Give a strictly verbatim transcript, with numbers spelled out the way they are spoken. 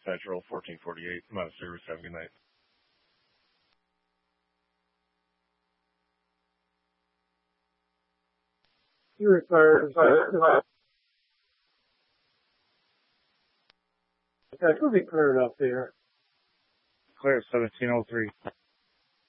Central, fourteen forty-eight. I'm out of service. Have a good night. You're retired. Okay, we'll be clearing up there. Clear, seventeen oh three.